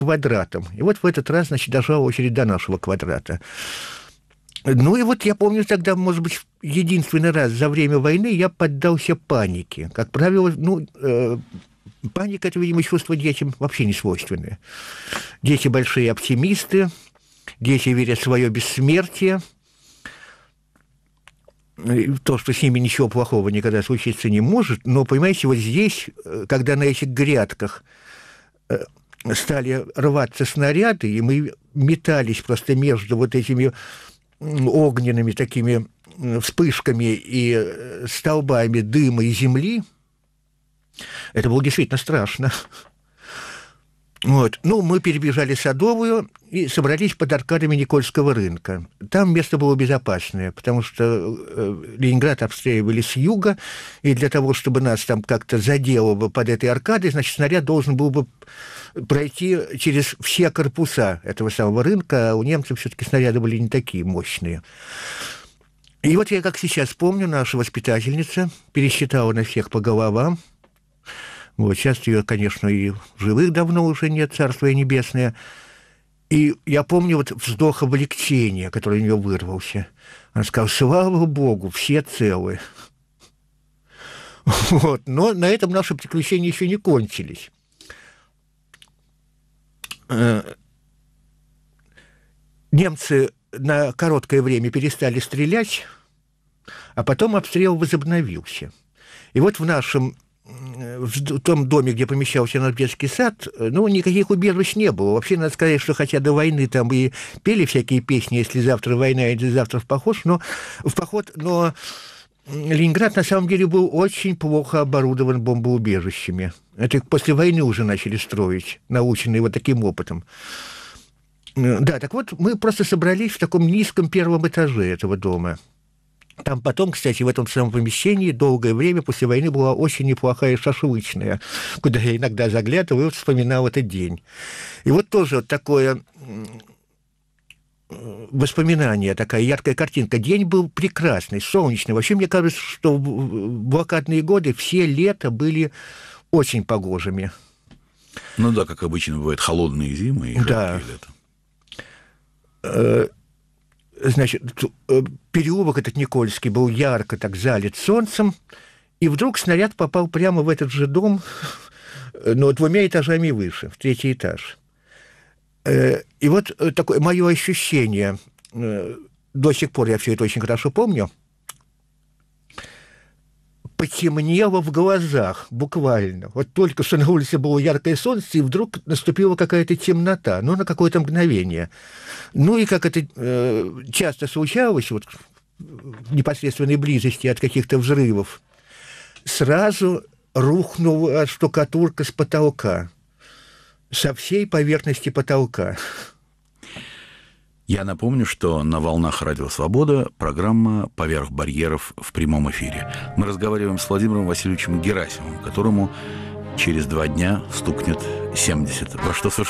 квадратам. И вот в этот раз, значит, дошла очередь до нашего квадрата. Ну и вот я помню тогда, может быть, единственный раз за время войны я поддался панике. Как правило, паника – это, видимо, чувство детям вообще не свойственное. Дети большие оптимисты, дети верят в свое бессмертие. То, что с ними ничего плохого никогда случиться не может. Но, понимаете, вот здесь, когда на этих грядках стали рваться снаряды, и мы метались просто между вот этими огненными такими вспышками и столбами дыма и земли, это было действительно страшно. Вот. Ну, мы перебежали Садовую и собрались под аркадами Никольского рынка. Там место было безопасное, потому что Ленинград обстреливали с юга, и для того, чтобы нас там как-то задело бы под этой аркадой, значит, снаряд должен был бы пройти через все корпуса этого самого рынка, а у немцев все-таки снаряды были не такие мощные. И вот я, как сейчас помню, наша воспитательница пересчитала на всех по головам. Вот, сейчас ее, конечно, и в живых давно уже нет, царство ей небесное. И я помню вот вздох облегчения, который у нее вырвался. Она сказала: слава Богу, все целы. Вот. Но на этом наши приключения еще не кончились. Немцы на короткое время перестали стрелять, а потом обстрел возобновился. И вот в том доме, где помещался наш детский сад, ну, никаких убежищ не было. Вообще, надо сказать, что хотя до войны там и пели всякие песни, если завтра война, если завтра в поход, но Ленинград на самом деле был очень плохо оборудован бомбоубежищами. Это после войны уже начали строить, наученные вот таким опытом. Да, так вот, мы просто собрались в таком низком первом этаже этого дома. Там потом, кстати, в этом самом помещении долгое время после войны была очень неплохая шашлычная, куда я иногда заглядывал и вспоминал этот день. И вот тоже вот такое воспоминание, такая яркая картинка. День был прекрасный, солнечный. Вообще, мне кажется, что в блокадные годы все лета были очень погожими. Ну да, как обычно бывает, холодные зимы и жаркие лета. Значит, переулок этот Никольский был ярко так залит солнцем, и вдруг снаряд попал прямо в этот же дом, но 2 этажами выше, в 3-й этаж. И вот такое мое ощущение, до сих пор я все это очень хорошо помню, потемнело в глазах, буквально. Вот только что на улице было яркое солнце, и вдруг наступила какая-то темнота, ну, на какое-то мгновение. Ну, и как это часто случалось, вот в непосредственной близости от каких-то взрывов, сразу рухнула штукатурка с потолка, со всей поверхности потолка. Я напомню, что на волнах Радио Свобода программа «Поверх барьеров» в прямом эфире. Мы разговариваем с Владимиром Васильевичем Герасимовым, которому через 2 дня стукнет 70, во что совершенно